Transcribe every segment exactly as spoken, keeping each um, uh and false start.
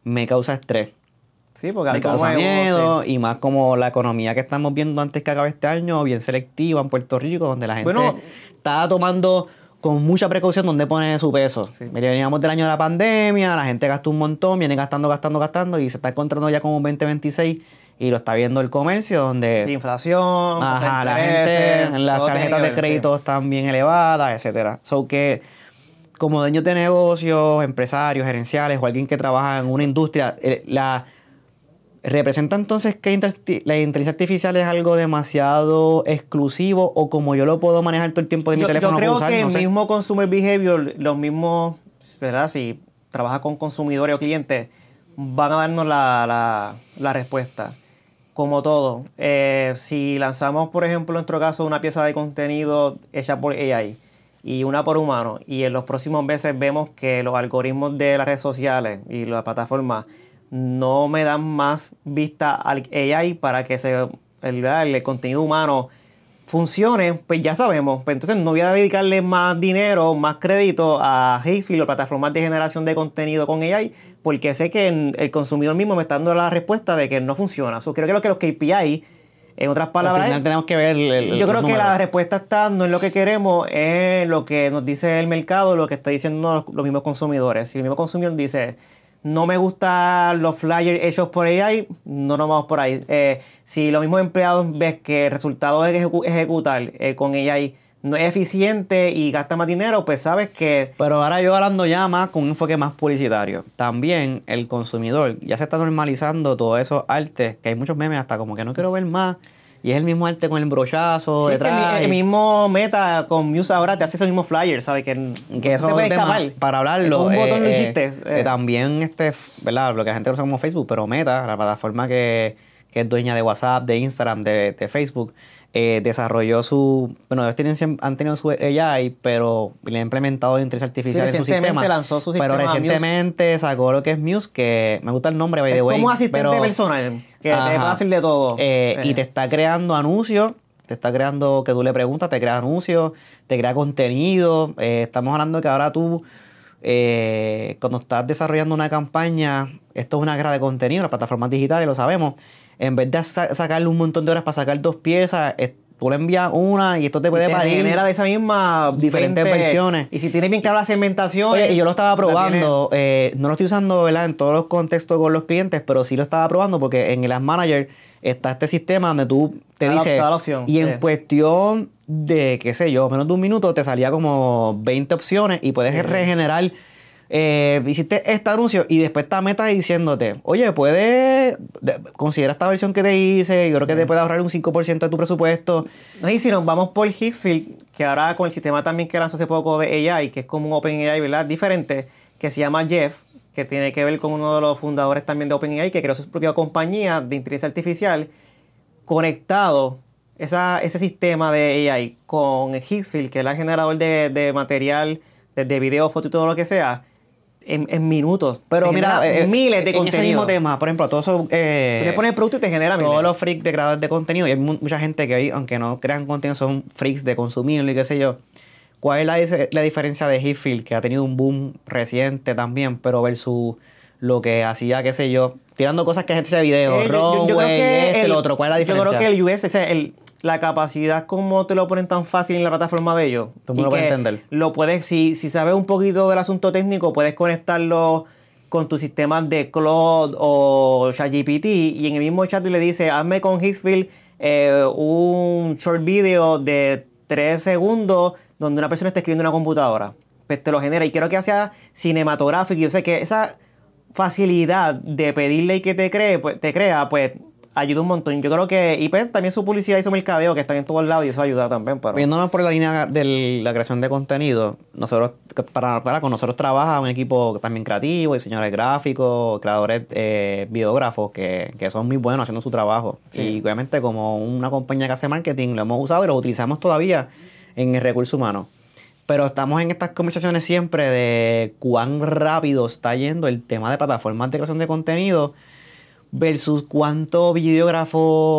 me causa estrés. Sí, porque Me algo causa nuevo, miedo sí. y más como la economía que estamos viendo antes que acabe este año, bien selectiva en Puerto Rico, donde la gente Bueno, está tomando con mucha precaución dónde pone su peso. sí. Mire, veníamos del año de la pandemia, la gente gastó un montón, viene gastando, gastando, gastando y se está encontrando ya como un veinte veintiséis y lo está viendo el comercio donde Sí, inflación, tasa de ajá, la gente, intereses, las todo tiene que tarjetas de ver, sí. crédito están bien elevadas, etcétera. So que como dueños de negocios, empresarios, gerenciales o alguien que trabaja en una industria, eh, la ¿representa entonces que inter- la inteligencia artificial es algo demasiado exclusivo o como yo lo puedo manejar todo el tiempo de mi Yo, yo teléfono puedo creo usar? que No el sé. mismo consumer behavior, los mismos, ¿verdad? Si trabaja con consumidores o clientes, van a darnos la, la, la respuesta. Como todo, eh, si lanzamos, por ejemplo, en nuestro caso, una pieza de contenido hecha por A I y una por humano, y en los próximos meses vemos que los algoritmos de las redes sociales y las plataformas no me dan más vista al A I para que se, el, el contenido humano funcione, pues ya sabemos. Pues entonces no voy a dedicarle más dinero, más crédito a Hazefield o plataformas de generación de contenido con A I, porque sé que el consumidor mismo me está dando la respuesta de que no funciona. So, creo que lo que los K P I, en otras palabras, Al final tenemos que ver el, el, yo creo los que números. la respuesta está no en lo que queremos, es en lo que nos dice el mercado, lo que está diciendo los, los mismos consumidores. Si el mismo consumidor dice, no me gustan los flyers hechos por A I, no nos vamos por ahí. Eh, si los mismos empleados ves que el resultado de ejecu- ejecutar eh, con A I no es eficiente y gasta más dinero, pues sabes que... Pero ahora yo hablando ya más con un enfoque más publicitario. También el consumidor ya se está normalizando todos esos artes, que hay muchos memes hasta como que no quiero ver más. Y es el mismo arte con el brochazo Sí, que mi- detrás. el y- mismo Meta con Muse ahora te hace esos mismos flyers, ¿sabes? Que, que no eso te es puedes un tema escapar. para hablarlo. Con un botón lo eh, hiciste. eh, eh. también, este, ¿verdad? Lo que la gente conoce como Facebook, pero Meta, la plataforma que, que es dueña de WhatsApp, de Instagram, de, de Facebook, eh, desarrolló su. Bueno, ellos tienen, siem- han tenido su A I, pero le han implementado inteligencia Sí, artificial en su recientemente sistema. lanzó su Pero sistema Muse. recientemente sacó lo que es Muse, que me gusta el nombre, by Es the way. como un asistente pero, personal que te ajá, puede hacer de todo. eh, y Eh. te está creando anuncios. Te está creando que tú le preguntas, te crea anuncios, te crea contenido. Eh, estamos hablando de que ahora tú, eh, cuando estás desarrollando una campaña, esto es una guerra de contenido, las plataformas digitales, lo sabemos. En vez de sa- sacarle un montón de horas para sacar dos piezas, eh, tú le envías una y esto te Y puede te parir genera de esa misma diferentes veinte versiones. Y si tienes bien clara la segmentación. Oye, y yo lo estaba la probando, eh, no lo estoy usando, ¿verdad?, en todos los contextos con los clientes, pero sí lo estaba probando porque en el Ads Manager está este sistema donde tú te Está la- dices, está la opción, y en sí. cuestión de, qué sé yo, menos de un minuto te salía como veinte opciones y puedes Sí. regenerar. Eh, hiciste este anuncio y después está Meta diciéndote, oye, puedes, de- considera esta versión que te hice, yo creo que te puede ahorrar un cinco por ciento de tu presupuesto. No, y si nos vamos por Higgsfield, que ahora con el sistema también que lanzó hace poco de A I, que es como un OpenAI, ¿verdad? Diferente, que se llama Jeff, que tiene que ver con uno de los fundadores también de OpenAI, que creó su propia compañía de inteligencia artificial, conectado esa, ese sistema de A I con Higgsfield, que es el generador de, de material, de, de video, foto y todo lo que sea, en, en minutos. Pero Te mira, genera eh, miles de en ese contenidos. mismo tema, por ejemplo, todo eso, eh, Tú le pones el producto y te genera todos miles. los freaks de creadores de contenido, y hay mu- mucha gente que hoy, aunque no crean contenido, son freaks de consumirlo y qué sé yo. ¿Cuál es la, dice- la diferencia de Hitfield, que ha tenido un boom reciente también, pero versus lo que hacía, qué sé yo, tirando cosas que gente hace video, Eh, yo, yo- yo creo runway, que este, el, lo otro, ¿cuál es la yo diferencia? creo que el U S, o sea, el- la capacidad como te lo ponen tan fácil en la plataforma de ellos. Tú me y lo puedes que entender. Lo puedes, si, si sabes un poquito del asunto técnico, puedes conectarlo con tus sistemas de Claude o ChatGPT y en el mismo chat le dice, hazme con Higgsfield eh, un short video de tres segundos donde una persona está escribiendo en una computadora. Pues te lo genera y quiero que sea cinematográfico. Y yo sé que esa facilidad de pedirle y que te cree, pues, te crea, pues ayuda un montón. Yo creo que, y pues también su publicidad y su mercadeo que están en todos lados y eso ayuda también. Pero... Viéndonos por la línea de la creación de contenido, nosotros, para, para con nosotros trabaja un equipo también creativo, diseñadores gráficos, creadores, eh, videógrafos, que, que son muy buenos haciendo su trabajo. Sí. Y obviamente como una compañía que hace marketing, lo hemos usado y lo utilizamos todavía en el recurso humano. Pero estamos en estas conversaciones siempre de cuán rápido está yendo el tema de plataformas de creación de contenido versus cuánto videógrafo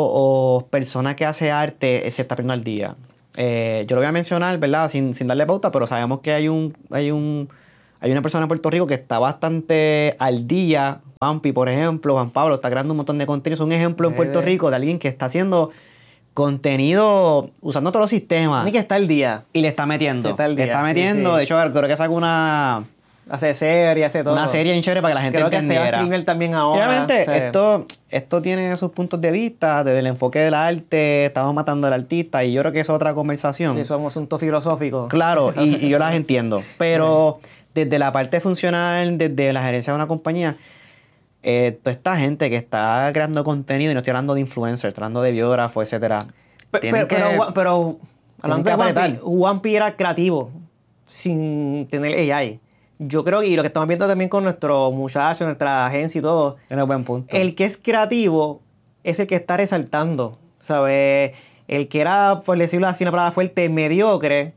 o persona que hace arte se está poniendo al día. Eh, yo lo voy a mencionar, ¿verdad? Sin, sin darle pauta, pero sabemos que hay un, hay un hay una persona en Puerto Rico que está bastante al día. Juanpi, por ejemplo, Juan Pablo está creando un montón de contenido. Es un ejemplo en Puerto Rico de alguien que está haciendo contenido usando todos los sistemas. Ni que está al día. Y le está metiendo. Sí, está al día. Le está metiendo. Sí, sí. De hecho, creo que saca una... Hace serie, hace todo. Una serie en chévere para que la gente Creo entendiera. que Esteban Krimer también ahora. Obviamente, sí. esto, esto tiene sus puntos de vista, desde el enfoque del arte, estamos matando al artista, y yo creo que es otra conversación. Sí, son asuntos filosóficos. Claro, y, y yo las entiendo. Pero desde la parte funcional, desde la gerencia de una compañía, eh, toda esta gente que está creando contenido, y no estoy hablando de influencers, estoy hablando de biógrafos, etcétera. Pe- tienen Pero, que- pero, pero hablando de que Juanpi, apretar. Juanpi era creativo sin tener A I. Yo creo que, y lo que estamos viendo también con nuestros muchachos, nuestra agencia y todo, Tiene buen punto. el que es creativo es el que está resaltando, ¿sabes? El que era, por decirlo así, una palabra fuerte, mediocre,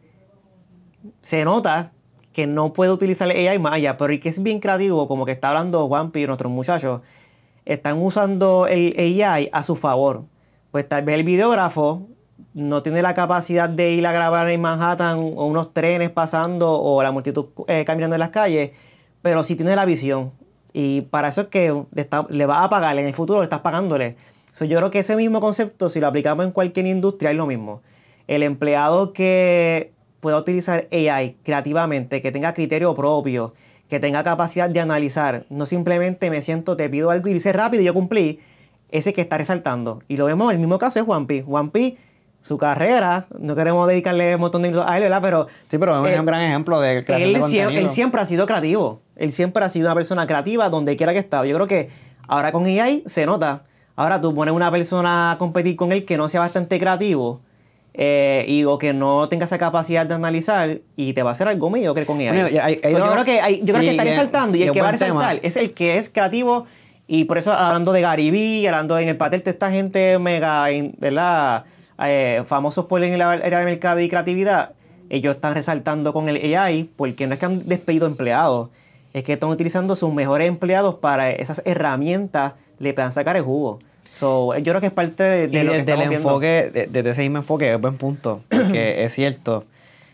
se nota que no puede utilizar el A I más allá, pero el que es bien creativo, como que está hablando Juanpi y nuestros muchachos, están usando el A I a su favor. Pues tal vez el videógrafo no tiene la capacidad de ir a grabar en Manhattan o unos trenes pasando o la multitud eh, caminando en las calles, pero sí tiene la visión. Y para eso es que le, está, le vas a pagar, en el futuro le estás pagándole. So, yo creo que ese mismo concepto, si lo aplicamos en cualquier industria, es lo mismo. El empleado que pueda utilizar A I creativamente, que tenga criterio propio, que tenga capacidad de analizar, no simplemente me siento, te pido algo y dice rápido y yo cumplí, ese que está resaltando. Y lo vemos, el mismo caso es Juanpi. Juanpi, su carrera, no queremos dedicarle un montón de minutos a él, ¿verdad? Pero Sí, pero es eh, un gran ejemplo de creación él, de siem- contenido. él siempre ha sido creativo. Él siempre ha sido una persona creativa donde quiera que ha estado. Yo creo que ahora con A I se nota. Ahora tú pones una persona a competir con él que no sea bastante creativo eh, y, o que no tenga esa capacidad de analizar y te va a hacer algo mediocre con A I. Bueno, y hay- hay So, dos- yo creo que, hay- yo creo y- que está y- resaltando y, y el es que va a buen tema. resaltar es el que es creativo. Y por eso hablando de Gary Vee, hablando de en el Patel, toda esta gente mega, in- ¿verdad? Eh, famosos por en la área de mercado y creatividad, ellos están resaltando con el A I porque no es que han despedido empleados, es que están utilizando sus mejores empleados para esas herramientas, le puedan sacar el jugo. So, yo creo que es parte de, de Y lo que desde el estamos viendo. enfoque, de- desde ese mismo enfoque, es buen punto. Porque es cierto,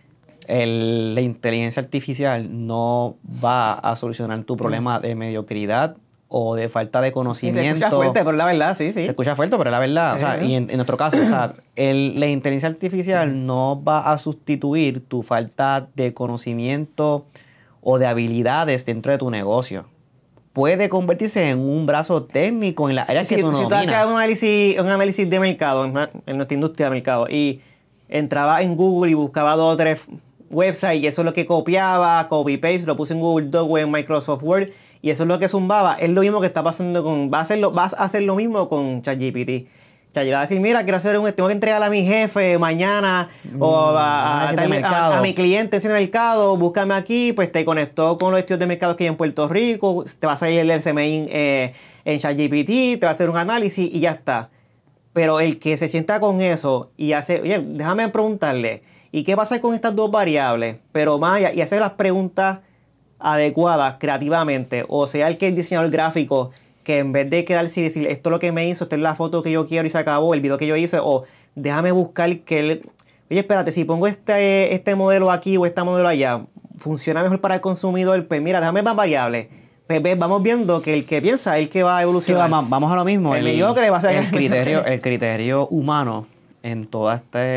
el- la inteligencia artificial no va a solucionar tu problema de mediocridad o de falta de Sí, conocimiento. se escucha fuerte, pero la verdad, sí, sí. Se escucha fuerte, pero es la verdad. O sea, Ajá. y en, en nuestro caso, o sea, el- la inteligencia artificial no va a sustituir tu falta de conocimiento o de habilidades dentro de tu negocio. Puede convertirse en un brazo técnico en las áreas si, que tú no si tú dominas. hacías un análisis, un análisis de mercado en, una- en nuestra industria de mercado y entraba en Google y buscaba dos o tres websites y eso es lo que copiaba, copy-paste, lo puse en Google Docs o en Microsoft Word y eso es lo que zumbaba. Es lo mismo que está pasando con... Va a hacer lo, vas a hacer lo mismo con ChatGPT. ChatGPT va a decir, mira, quiero hacer un... Tengo que entregar a mi jefe mañana o a, a- análisis de tal- mercado. a- a mi cliente en ese mercado, búscame aquí, pues te conectó con los estudios de mercado que hay en Puerto Rico, te va a salir el S M I eh, en ChatGPT, te va a hacer un análisis y ya está. Pero el que se sienta con eso y hace, oye, déjame preguntarle, ¿y qué pasa con estas dos variables? Pero más allá, y hacer las preguntas adecuadas creativamente, o sea, el que el diseñador gráfico, que en vez de quedarse y decir, esto es lo que me hizo, esta es la foto que yo quiero y se acabó, el video que yo hice, o déjame buscar que él, oye, espérate, si pongo este, este modelo aquí o este modelo allá, funciona mejor para el consumidor, pues mira, déjame más variables. Pues, ve, vamos viendo que el que piensa es el que va a Sí, evolucionar. vamos, vamos a lo mismo. El mediocre va a ser- el criterio, el criterio humano en todo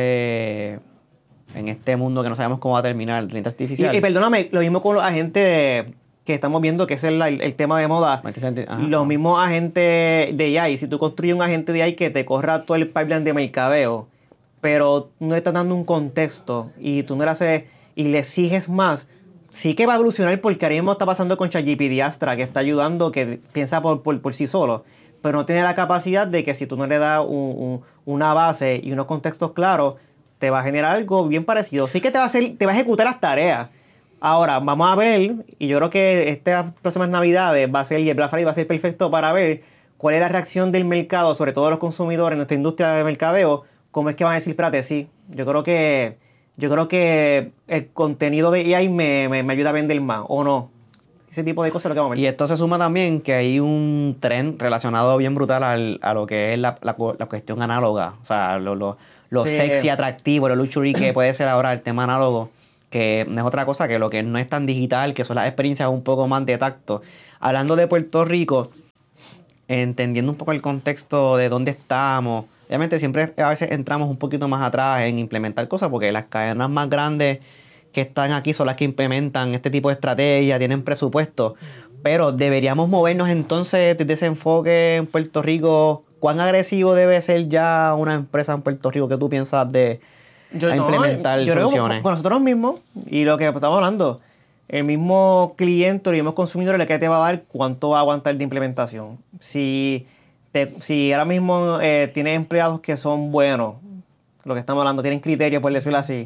este en este mundo que no sabemos cómo va a terminar, la inteligencia artificial. Y, y perdóname, lo mismo con los agentes que estamos viendo, que es el, el tema de moda. Ajá. Los mismos agentes de A I. Si tú construyes un agente de A I que te corra todo el pipeline de mercadeo, pero no le estás dando un contexto y tú no le haces y le exiges más, sí que va a evolucionar porque ahora mismo está pasando con ChatGPT Astra, que está ayudando, que piensa por, por, por sí solo, pero no tiene la capacidad de que si tú no le das un, un, una base y unos contextos claros, te va a generar algo bien parecido. Sí que te va a hacer, te va a ejecutar las tareas. Ahora, vamos a ver, y yo creo que estas próximas navidades va a ser, y el Black Friday va a ser perfecto para ver cuál es la reacción del mercado, sobre todo los consumidores en nuestra industria de mercadeo, cómo es que van a decir, espérate, sí, yo creo que yo creo que el contenido de A I me, me, me ayuda a vender más, o no. Ese tipo de cosas es lo que vamos a ver. Y esto se suma también que hay un tren relacionado bien brutal al, a lo que es la, la, la cuestión análoga. O sea, lo, lo, lo Sí. sexy, atractivo, lo luxury que puede ser ahora el tema análogo. que no es otra cosa que lo que no es tan digital, que son las experiencias un poco más de tacto. Hablando de Puerto Rico, entendiendo un poco el contexto de dónde estamos, obviamente siempre a veces entramos un poquito más atrás en implementar cosas, porque las cadenas más grandes que están aquí son las que implementan este tipo de estrategia, tienen presupuesto, pero deberíamos movernos entonces desde ese enfoque en Puerto Rico. ¿Cuán agresivo debe ser ya una empresa en Puerto Rico que tú piensas de yo, a no, implementar yo creo soluciones? que con nosotros mismos, y lo que estamos hablando, el mismo cliente, el mismo consumidor, el que te va a dar cuánto va a aguantar de implementación. Si, te, si ahora mismo eh, tienes empleados que son buenos, lo que estamos hablando, tienen criterios, por decirlo así,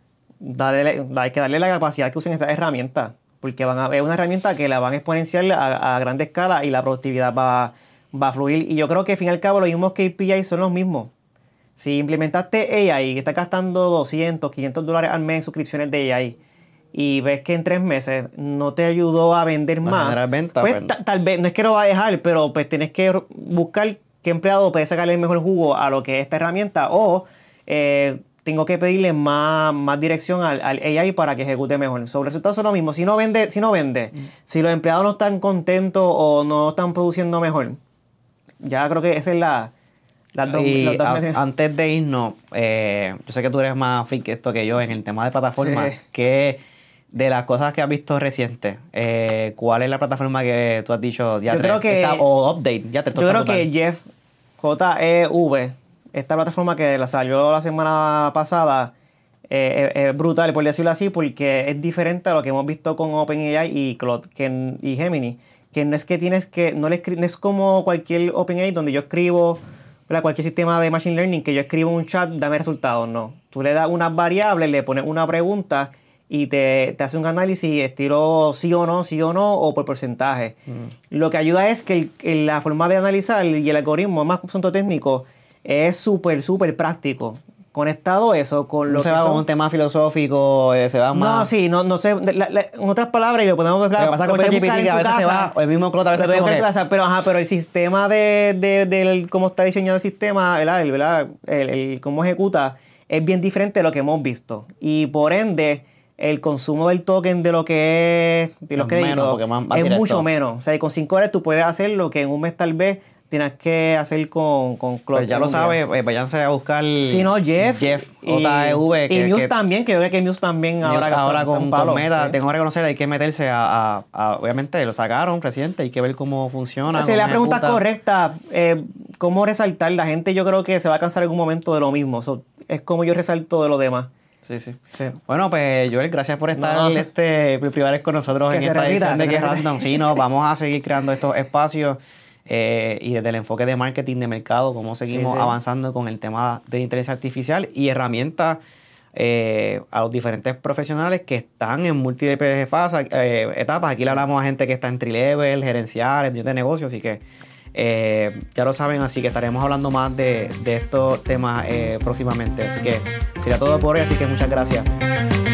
dale, hay que darle la capacidad que usen esta herramienta, porque van a, es una herramienta que la van a exponenciar a, a grande escala y la productividad va, va a fluir. Y yo creo que al fin y al cabo los mismos K P I son los mismos. Si implementaste A I y estás gastando doscientos, quinientos dólares al mes en suscripciones de A I y ves que en tres meses no te ayudó a vender Va a más, generar venta, pues pues. ta- tal vez, no es que lo va a dejar, pero pues tienes que buscar qué empleado puede sacarle el mejor jugo a lo que es esta herramienta, o eh, tengo que pedirle más, más dirección al, al A I para que ejecute mejor. Sobre los resultados son lo mismo. Si no vende, si no vende, mm. si los empleados no están contentos o no están produciendo mejor, ya creo que esa es la... Las dos, y las dos a, antes de irnos, eh, yo sé que tú eres más freak que esto que yo en el tema de plataformas. Sí. Que de las cosas que has visto recientes, eh, ¿cuál es la plataforma que tú has dicho? Ya yo creo que... Esta, o update, ya te Yo creo total. que Jeff, J E V, esta plataforma que la salió la semana pasada, eh, es, es brutal, por decirlo así, porque es diferente a lo que hemos visto con OpenAI y Claude que, y Gemini. Que no es que tienes que... No, le, no es como cualquier OpenAI donde yo escribo... cualquier sistema de Machine Learning que yo escribo un chat, dame resultados, no. Tú le das unas variables, le pones una pregunta y te, te hace un análisis estilo sí o no, sí o no, o por porcentaje. Mm. Lo que ayuda es que el, el, la forma de analizar y el algoritmo, más un asunto técnico, es súper, súper práctico. Conectado eso con lo no que se va son... con un tema filosófico, eh, se va más... No, sí, no, no sé, la, la, en otras palabras, y lo podemos ver... Lo que pasa con ChatGPT que a veces se va, o el mismo Claude a veces pero, que... casa, pero, ajá, pero el sistema de, de, de cómo está diseñado el sistema, ¿verdad? El, ¿verdad? El, el cómo ejecuta, es bien diferente de lo que hemos visto. Y por ende, el consumo del token de lo que es, de los es créditos, menos, más, más es directo. mucho menos. O sea, con cinco dólares tú puedes hacer lo que en un mes tal vez tienes que hacer con, con Claude. Pues ya lo sabes, eh, váyanse a buscar... Sí, no, Jeff. Jeff, J E V. Y, que, y Muse que, también, que yo creo que Muse también Muse ahora, ahora con, un palo, con Meta. ¿sí? Tengo que reconocer, hay que meterse a, a, a... Obviamente, lo sacaron reciente, hay que ver cómo funciona. Si la pregunta es correcta, eh, ¿cómo resaltar? La gente yo creo que se va a cansar en algún momento de lo mismo. So, es como yo resalto de lo demás. Sí, sí, sí. Bueno, pues Joel, gracias por estar no. este, privares con nosotros que en esta repita, edición de Que Random. Sí, no, vamos a seguir creando estos espacios eh, y desde el enfoque de marketing de mercado, cómo seguimos sí, sí. avanzando con el tema de la inteligencia artificial y herramientas eh, a los diferentes profesionales que están en múltiples fases, eh, etapas. Aquí le hablamos a gente que está en entry-level, gerenciales, de negocios, así que Eh, ya lo saben, así que estaremos hablando más de, de estos temas eh, próximamente. Así que sería todo por hoy, así que muchas gracias.